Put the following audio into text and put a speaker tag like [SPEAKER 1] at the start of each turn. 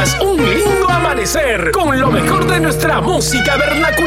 [SPEAKER 1] tengas un lindo amanecer con lo mejor de nuestra música vernacular.